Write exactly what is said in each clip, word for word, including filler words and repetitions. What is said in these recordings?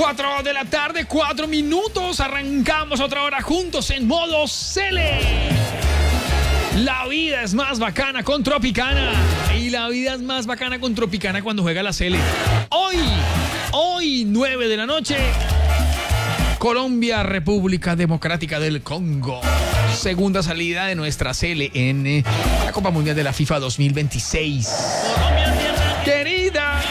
cuatro de la tarde, cuatro minutos. Arrancamos otra hora juntos en modo Cele. La vida es más bacana con Tropicana. Y la vida es más bacana con Tropicana cuando juega la Cele. Hoy, hoy, nueve de la noche, Colombia, República Democrática del Congo. Segunda salida de nuestra Cele en eh, la Copa Mundial de la FIFA dos mil veintiséis. Querida.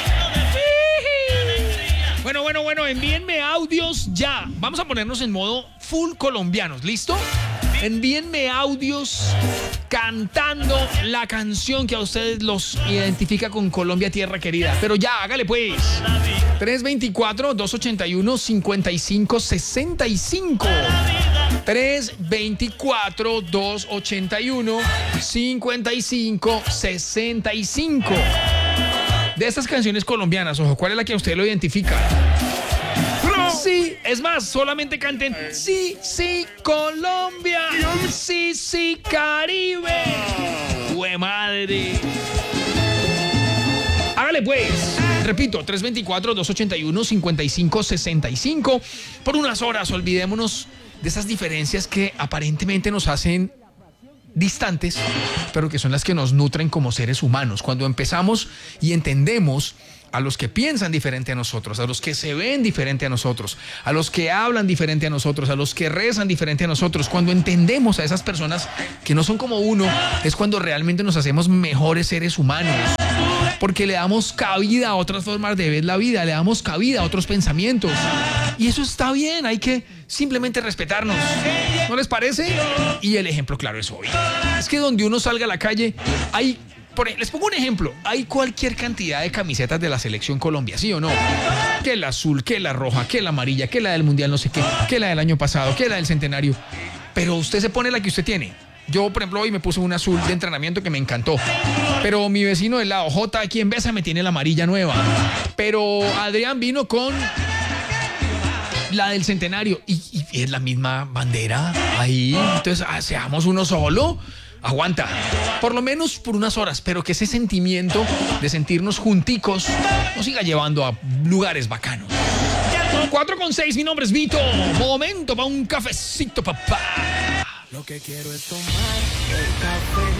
Bueno, bueno, bueno, envíenme audios ya. Vamos a ponernos en modo full colombianos, ¿listo? Envíenme audios cantando la canción que a ustedes los identifica con Colombia, tierra querida. Pero ya, hágale pues. tres dos cuatro, dos ocho uno, cinco cinco seis cinco. tres dos cuatro, dos ocho uno, cinco cinco seis cinco. De estas canciones colombianas, ojo, ¿cuál es la que a usted lo identifica? Sí, es más, solamente canten sí, sí, Colombia, sí, sí, Caribe. ¡Jue madre! Hágale pues. Repito, tres dos cuatro, dos ocho uno, cinco cinco seis cinco. Por unas horas, olvidémonos de esas diferencias que aparentemente nos hacen distantes, pero que son las que nos nutren como seres humanos. Cuando empezamos y entendemos a los que piensan diferente a nosotros, a los que se ven diferente a nosotros, a los que hablan diferente a nosotros, a los que rezan diferente a nosotros, cuando entendemos a esas personas que no son como uno, es cuando realmente nos hacemos mejores seres humanos. Porque le damos cabida a otras formas de ver la vida, le damos cabida a otros pensamientos. Y eso está bien, hay que simplemente respetarnos. ¿No les parece? Y el ejemplo claro es hoy. Es que donde uno salga a la calle, hay, por, les pongo un ejemplo, hay cualquier cantidad de camisetas de la Selección Colombia, ¿sí o no? Que la azul, que la roja, que la amarilla, que la del Mundial no sé qué, que la del año pasado, que la del Centenario. Pero usted se pone la que usted tiene. Yo, por ejemplo, hoy me puse una azul de entrenamiento que me encantó. Pero mi vecino del lado, J, aquí en Besa, me tiene la amarilla nueva. Pero Adrián vino con la del Centenario. Y, y es la misma bandera ahí. Entonces, ah, seamos uno solo. Aguanta. Por lo menos por unas horas. Pero que ese sentimiento de sentirnos junticos nos siga llevando a lugares bacanos. cuatro con seis, mi nombre es Vito. Momento para un cafecito, papá. Lo que quiero es tomar el café.